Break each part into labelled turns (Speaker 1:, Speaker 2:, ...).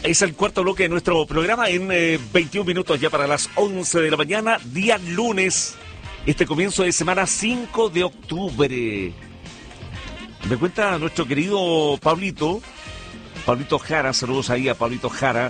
Speaker 1: Es el cuarto bloque de nuestro programa en 21 minutos ya para las 11 de la mañana, día lunes, este comienzo de semana 5 de octubre. Me cuenta nuestro querido Pablito Jara, saludos ahí a Pablito Jara,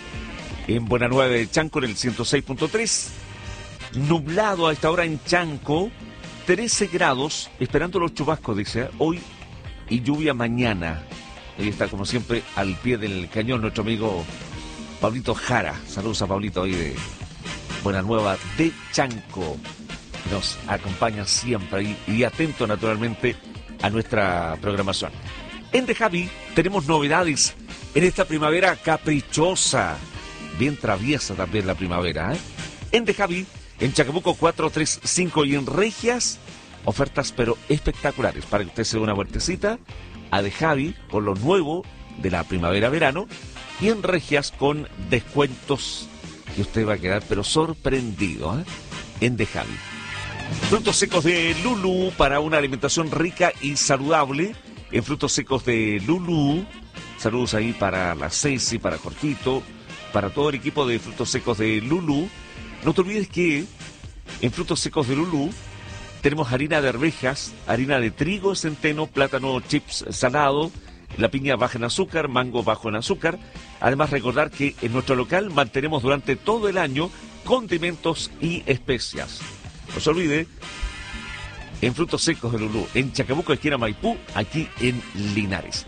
Speaker 1: en Buenanueva de Chanco en el 106.3. Nublado a esta hora en Chanco, 13 grados, esperando los chubascos, dice, hoy y lluvia mañana. Ahí está, como siempre, al pie del cañón nuestro amigo Pablito Jara. Saludos a Pablito ahí de Buenanueva de Chanco. Nos acompaña siempre ahí y atento naturalmente a nuestra programación. En The Javi tenemos novedades en esta primavera caprichosa. Bien traviesa también la primavera, ¿eh? En The Javi, en Chacabuco 435 y en Regias, ofertas pero espectaculares para que usted se dé una vueltecita a The Javi con lo nuevo de la primavera-verano y en Regias con descuentos que usted va a quedar pero sorprendido, ¿eh? En The Javi. Frutos secos de Lulú para una alimentación rica y saludable. En Frutos secos de Lulú, saludos ahí para la Ceci, para Jorgito, para todo el equipo de Frutos secos de Lulú. No te olvides que en Frutos secos de Lulú tenemos harina de arvejas, harina de trigo, centeno, plátano, chips salado, la piña baja en azúcar, mango bajo en azúcar. Además, recordar que en nuestro local mantenemos durante todo el año condimentos y especias. No se olvide, en Frutos secos de Lulú, en Chacabuco, esquina Maipú, aquí en Linares.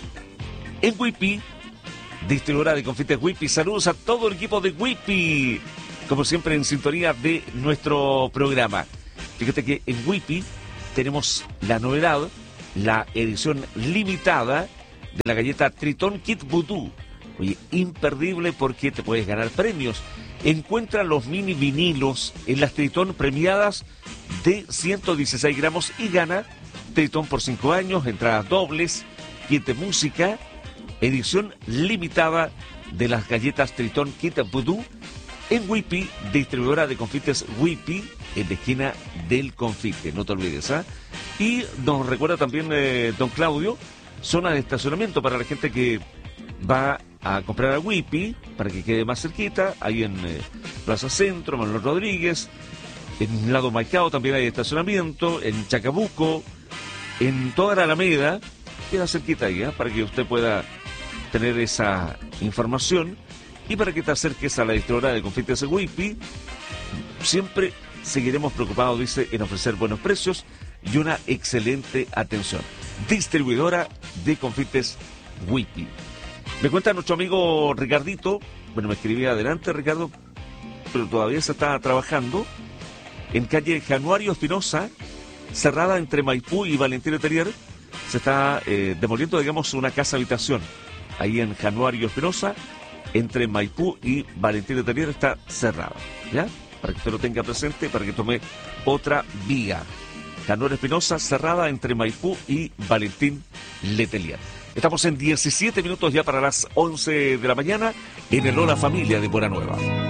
Speaker 1: En Whippy, distribuidora de confites Whippy, saludos a todo el equipo de Whippy, como siempre en sintonía de nuestro programa. Fíjate que en Whippy tenemos la novedad, la edición limitada de la galleta Tritón Kit Voodoo. Oye, imperdible porque te puedes ganar premios. Encuentra los mini vinilos en las Tritón premiadas de 116 gramos y gana Tritón por 5 años, entradas dobles, kit de música, edición limitada de las galletas Tritón Kit Voodoo en Whippy, distribuidora de confites Whippy, en la esquina del confite, no te olvides, ¿ah? Y nos recuerda también don Claudio, zona de estacionamiento para la gente que va a comprar a Whippy, para que quede más cerquita, ahí en Plaza Centro, Manuel Rodríguez, en Lado Maicao también hay estacionamiento, en Chacabuco, en toda la Alameda, queda cerquita ahí, para que usted pueda tener esa información y para que te acerques a la distribuidora de confites Whippy. Siempre seguiremos preocupados, dice, en ofrecer buenos precios y una excelente atención. Distribuidora de confites Whippy. Me cuenta nuestro amigo Ricardito, bueno, me escribía adelante Ricardo, pero todavía se está trabajando, en calle Januario Espinosa, cerrada entre Maipú y Valentín Letelier, se está demoliendo, digamos, una casa habitación, ahí en Januario Espinosa, entre Maipú y Valentín Letelier está cerrada, ¿ya? Para que usted lo tenga presente, para que tome otra vía. Januario Espinosa, cerrada entre Maipú y Valentín Letelier. Estamos en 17 minutos ya para las 11 de la mañana en el Hola Familia de Buenanueva.